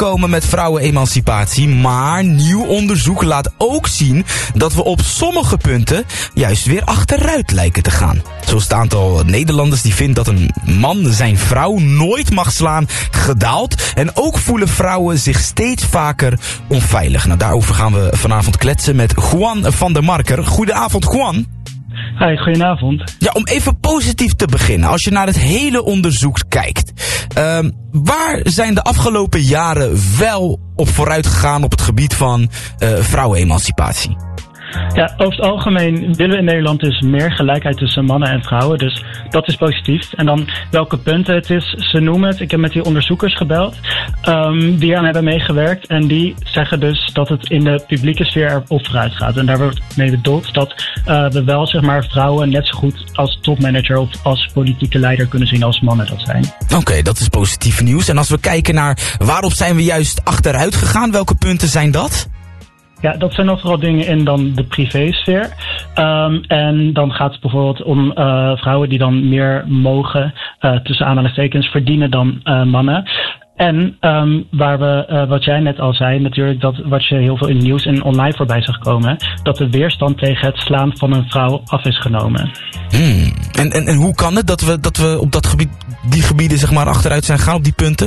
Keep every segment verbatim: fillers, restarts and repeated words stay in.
komen met vrouwenemancipatie, maar nieuw onderzoek laat ook zien dat we op sommige punten juist weer achteruit lijken te gaan. Zo is het aantal Nederlanders die vindt dat een man zijn vrouw nooit mag slaan gedaald. En ook voelen vrouwen zich steeds vaker onveilig. Nou, daarover gaan we vanavond kletsen met Juan van der Marker. Goedenavond, Juan. Hi, goedenavond. Ja, om even positief te beginnen. Als je naar het hele onderzoek kijkt. Uh, waar zijn de afgelopen jaren wel op vooruit gegaan op het gebied van uh, vrouwenemancipatie? Ja, over het algemeen willen we in Nederland dus meer gelijkheid tussen mannen en vrouwen. Dus dat is positief. En dan welke punten het is, ze noemen het. Ik heb met die onderzoekers gebeld um, die aan hebben meegewerkt. En die zeggen dus dat het in de publieke sfeer erop vooruit gaat. En daar wordt mee bedoeld dat uh, we wel zeg maar vrouwen net zo goed als topmanager of als politieke leider kunnen zien als mannen dat zijn. Oké, okay, dat is positief nieuws. En als we kijken naar waarop zijn we juist achteruit gegaan, welke punten zijn dat? Ja, dat zijn dan vooral dingen in dan de privésfeer. Um, en dan gaat het bijvoorbeeld om uh, vrouwen die dan meer mogen, uh, tussen aanhalingstekens, verdienen dan uh, mannen. En um, waar we, uh, wat jij net al zei, natuurlijk dat wat je heel veel in nieuws en online voorbij zag komen, dat de weerstand tegen het slaan van een vrouw af is genomen. Hmm. En, en, en hoe kan het dat we, dat we op dat gebied, die gebieden zeg maar achteruit zijn gegaan op die punten?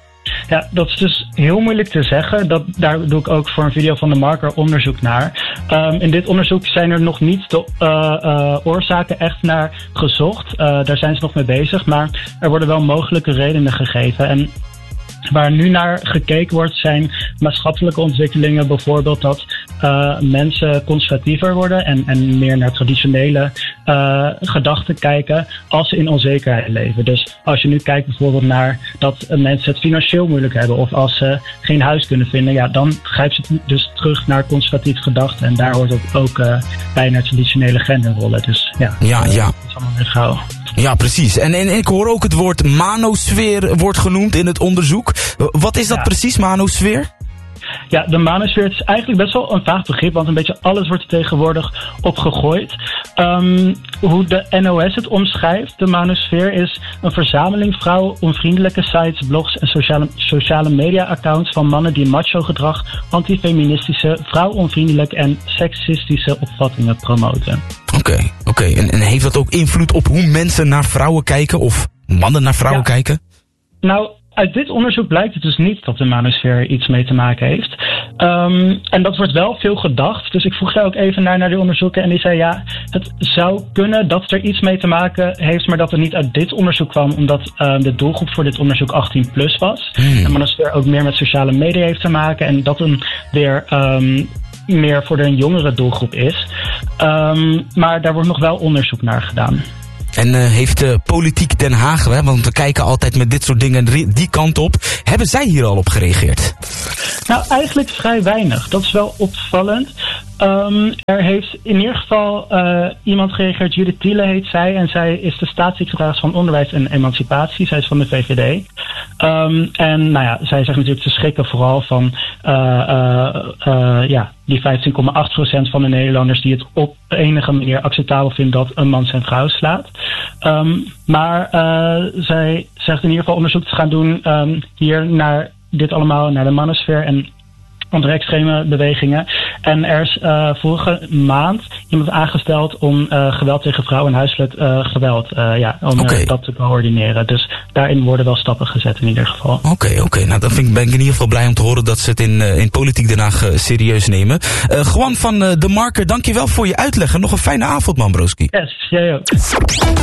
Ja, dat is dus heel moeilijk te zeggen. Dat, daar doe ik ook voor een video van de Marker onderzoek naar. Um, in dit onderzoek zijn er nog niet de uh, uh, oorzaken echt naar gezocht. Uh, daar zijn ze nog mee bezig. Maar er worden wel mogelijke redenen gegeven. En waar nu naar gekeken wordt zijn maatschappelijke ontwikkelingen. Bijvoorbeeld dat uh, mensen conservatiever worden en, en meer naar traditionele uh, gedachten kijken als ze in onzekerheid leven. Dus als je nu kijkt bijvoorbeeld naar dat uh, mensen het financieel moeilijk hebben of als ze geen huis kunnen vinden, ja, dan grijpt ze dus terug naar conservatieve gedachten. En daar hoort ook, ook uh, bij naar traditionele genderrollen. Dus ja, ja, ja. dat is allemaal weer gauw. Ja, precies. En, en ik hoor ook het woord manosfeer wordt genoemd in het onderzoek. Wat is dat ja. precies, manosfeer? Ja, de manosfeer is eigenlijk best wel een vaag begrip, want een beetje alles wordt er tegenwoordig op gegooid. Um, hoe de N O S het omschrijft, de manosfeer is een verzameling vrouwenonvriendelijke sites, blogs en sociale, sociale media-accounts van mannen die macho-gedrag, antifeministische, vrouwonvriendelijke en seksistische opvattingen promoten. Oké, okay, oké. Okay. En, en heeft dat ook invloed op hoe mensen naar vrouwen kijken of mannen naar vrouwen ja. kijken? Nou, uit dit onderzoek blijkt het dus niet dat de manosfeer iets mee te maken heeft. Um, en dat wordt wel veel gedacht. Dus ik vroeg daar ook even naar, naar die onderzoeken. En die zei ja, het zou kunnen dat het er iets mee te maken heeft, maar dat het niet uit dit onderzoek kwam, omdat uh, de doelgroep voor dit onderzoek achttien plus was. Hmm. En manosfeer ook meer met sociale media heeft te maken. En dat een weer Um, meer voor de jongere doelgroep is. Um, maar daar wordt nog wel onderzoek naar gedaan. En uh, heeft de uh, politiek Den Haag, hè, want we kijken altijd met dit soort dingen die kant op, hebben zij hier al op gereageerd? Nou, eigenlijk vrij weinig. Dat is wel opvallend. Um, er heeft in ieder geval uh, iemand gereageerd, Judith Tiele heet zij, en zij is de staatssecretaris van Onderwijs en Emancipatie. Zij is van de V V D. Um, en nou ja, zij zegt natuurlijk te schrikken vooral van uh, uh, uh, ja, die vijftien komma acht procent van de Nederlanders die het op enige manier acceptabel vindt dat een man zijn vrouw slaat. Um, maar uh, zij zegt in ieder geval onderzoek te gaan doen um, hier naar dit allemaal, naar de manosfeer en andere extreme bewegingen. En er is uh, vorige maand iemand aangesteld om uh, geweld tegen vrouwen en huiselijk uh, geweld, uh, ja, om okay. uh, dat te coördineren. Dus daarin worden wel stappen gezet in ieder geval. Oké, okay, oké. Okay. Nou, dan vind ik, ben ik in ieder geval blij om te horen dat ze het in, uh, in Politiek Den Haag uh, serieus nemen. Uh, Juan van uh, de Marker, dankjewel voor je uitleg en nog een fijne avond, man, broski. Yes, jij ook.